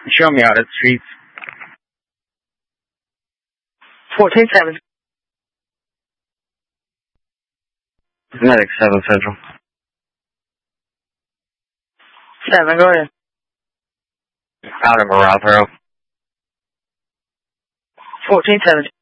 Show me out at streets. 14-7. Medic 7 Central. 7, go ahead. Out of Morale, 14-7.